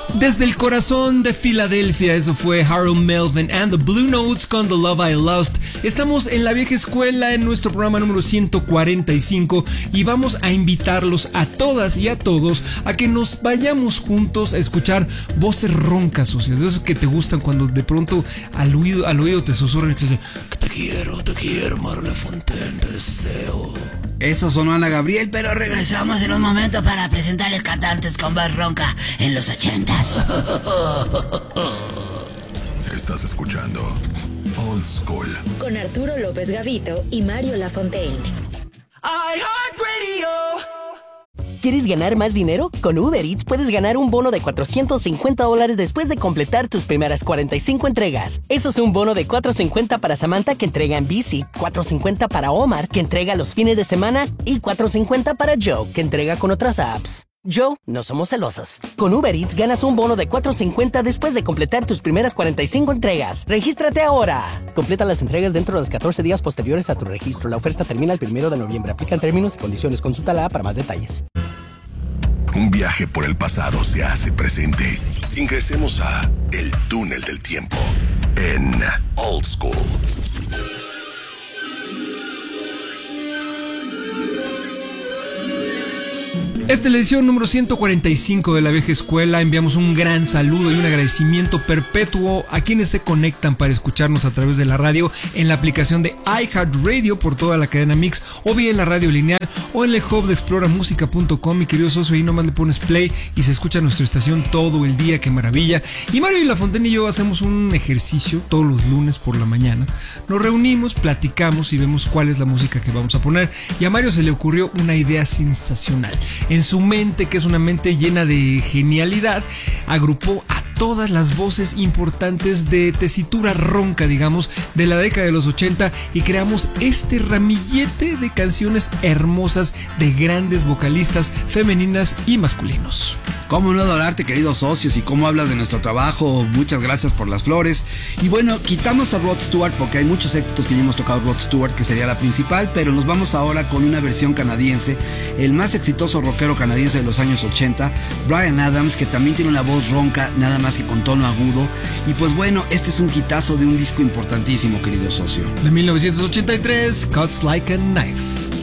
Desde el corazón de Filadelfia, eso fue Harold Melvin and the Blue Notes con The Love I Lost. Estamos en la vieja escuela en nuestro programa número 145 y vamos a invitarlos a todas y a todos a que nos vayamos juntos a escuchar voces roncas, socias, de esos que te gustan cuando de pronto al oído te susurran y te dicen que te quiero, Mario Lafontaine, te deseo. Eso sonó Ana Gabriel, pero regresamos en un momento para presentarles cantantes con voz ronca en los 80s. Estás escuchando Old School con Arturo López Gavito y Mario Lafontaine. iHeartRadio. ¿Quieres ganar más dinero? Con Uber Eats puedes ganar un bono de $450 después de completar tus primeras 45 entregas. Eso es un bono de $450 para Samantha, que entrega en bici, $450 para Omar, que entrega los fines de semana, y $450 para Joe, que entrega con otras apps. Joe, no somos celosos. Con Uber Eats ganas un bono de $450 después de completar tus primeras 45 entregas. ¡Regístrate ahora! Completa las entregas dentro de los 14 días posteriores a tu registro. La oferta termina el 1 de noviembre. Aplican términos y condiciones. Consulta la app para más detalles. Un viaje por el pasado se hace presente. Ingresemos a El Túnel del Tiempo en Old School. Esta es la edición número 145 de la vieja escuela. Enviamos un gran saludo y un agradecimiento perpetuo a quienes se conectan para escucharnos a través de la radio en la aplicación de iHeartRadio por toda la cadena Mix, o bien la radio lineal o en el hub de exploramusica.com. Mi querido socio, ahí nomás le pones play y se escucha nuestra estación todo el día. ¡Qué maravilla! Y Mario y Lafontaine y yo hacemos un ejercicio todos los lunes por la mañana. Nos reunimos, platicamos y vemos cuál es la música que vamos a poner. Y a Mario se le ocurrió una idea sensacional. En su mente, que es una mente llena de genialidad, agrupó a todas las voces importantes de tesitura ronca, digamos, de la década de los 80 y creamos este ramillete de canciones hermosas de grandes vocalistas femeninas y masculinos. ¿Cómo no adorarte, queridos socios? Y cómo hablas de nuestro trabajo. Muchas gracias por las flores. Y bueno, quitamos a Rod Stewart porque hay muchos éxitos que ya hemos tocado Rod Stewart, que sería la principal, pero nos vamos ahora con una versión canadiense, el más exitoso rockero canadiense de los años 80, Bryan Adams, que también tiene una voz ronca, nada más que con tono agudo. Y pues bueno, este es un hitazo de un disco importantísimo, querido socio. De 1983, Cuts Like a Knife.